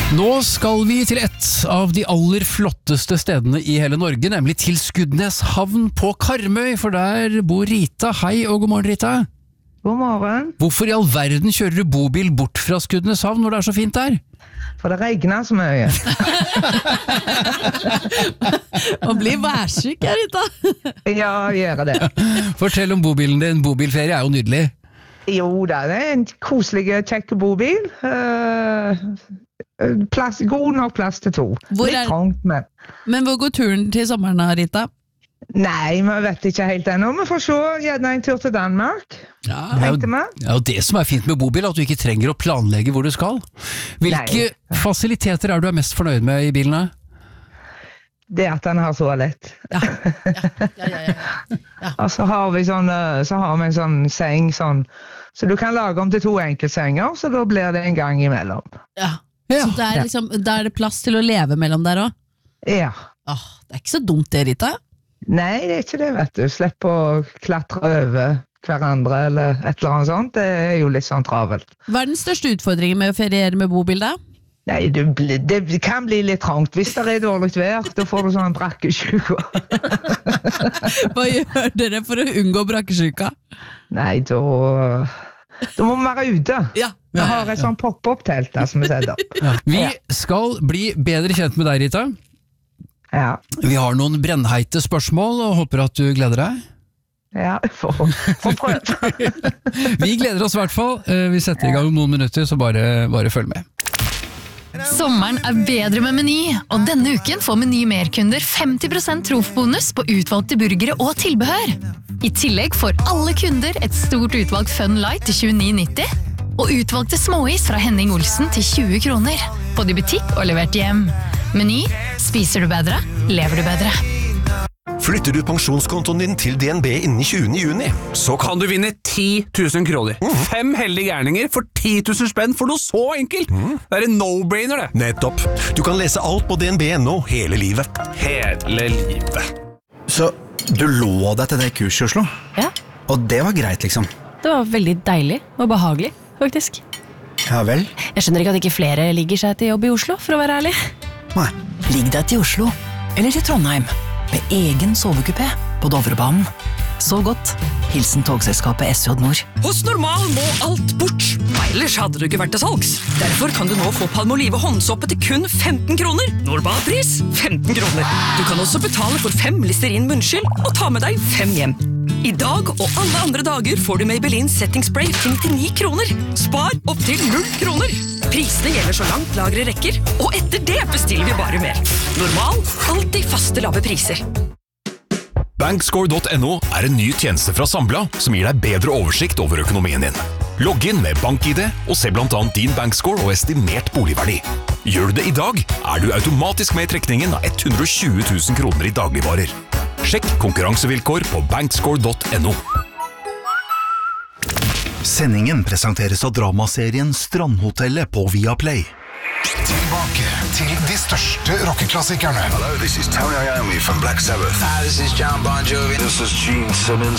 Nå skal vi til et av de aller flotteste stedene i hele Norge, nemlig til Skudenes havn på Karmøy, for der bor Rita. Hei og god morgen, Rita. God morgen. Hvorfor i all verden kjører du bobil bort fra Skudenes havn når det er så fint der? For det regner så mye. Og blir værsyk, Rita. Ja, gjør det. Fortell om bobilen din. Bobilferie er jo nydelig. Jo da, det er en koselig, kjekk bobil. God nok plass til 2. Litt trangt, men... Men hvor går turen til sommeren, Rita? Nei, vi vet ikke helt ennå. Vi får se, gjerne en tur til Danmark. Ja, det som er fint med bobil, at du ikke trenger å planlegge hvor du skal. Hvilke fasiliteter er du mest fornøyd med i bilene? Det at den har toalett. Ja. Og så har vi en sånn seng, så du kan lage om til 2 enkeltsenger, så da blir det en gang imellom. Ja. Så det er liksom, da er det plass til å leve mellom der også? Ja. Det er ikke så dumt det, Rita. Nei, det er ikke det, vet du. Slipp å klatre over hverandre eller et eller annet sånt. Det er jo litt sånn travelt. Hva er den største utfordringen med å feriere med bobil da? Nei, det kan bli litt trangt. Hvis det er dårlig vær, da får du sånn brakkesjuka. Hva gjør dere for å unngå brakkesjuka? Nei, da må vi være ute. Vi har et sånn pop-up-telt der som vi setter opp. Vi skal bli bedre kjent med deg, Rita. Ja. Vi har noen brennheite spørsmål og håper at du gleder deg. Ja, får prøve. Vi gleder oss i hvert fall. Vi setter i gang om noen minutter, så bare følg med. Sommeren er bedre med Meny, og denne uken får Meny merkunder 50% trofbonus på utvalgte burgere og tilbehør. I tillegg får alle kunder et stort utvalg Fun Light til 29,90, og utvalgte småis fra Henning Olsen til 20 kroner. Både i butikk og levert hjem. Meny, spiser du bedre, lever du bedre. Flytter du pensjonskontoen din til DNB innen 20. juni, så kan du vinne 10 000 kroner. 5 heldige gærninger for 10 000 spenn for noe så enkelt. Det er en no-brainer, det. Nettopp. Du kan lese alt på DNB.no hele livet. Hele livet. Så du lå deg til det kurset i Oslo? Ja. Og det var greit, liksom? Det var veldig deilig og behagelig, faktisk. Ja vel? Jeg skjønner ikke at ikke flere ligger seg til jobb i Oslo, for å være ærlig. Nei. Ligg deg til Oslo, eller til Trondheim, med egen sovekupé på Dovrebanen. Så godt. Hilsen togselskapet SJ Nord. Hos Normal må alt bort. Ellers hadde du ikke vært til salgs. Derfor kan du nå få Palmolive håndsoppe til kun 15 kroner. Normalpris 15 kroner. Du kan også betale for 5 Listerin munnskyld og ta med deg 5 hjem. I dag og alle andre dager får du Maybelline Setting Spray til 99 kroner. Spar opp til 0 kroner. Prisene gjelder så langt lagre rekker, og etter det bestiller vi bare mer. Normal, alltid faste lave priser. Bankscore.no er en ny tjeneste fra Sambla som gir deg bedre oversikt over økonomien din. Logg inn med BankID og se blant annet din bankscore og estimert boligverdi. Gjør du det i dag, er du automatisk med i trekningen av 120 000 kroner i dagligvarer. Sjekk konkurransevilkår på bankscore.no. Sendingen presenteres av dramaserien Strandhotellet på Viaplay. Tilbake til de største rockeklassikerne. Hello, this is Tony Iommi from Black Sabbath. Hi, this is John Bon Jovi. This is Gene Simmons.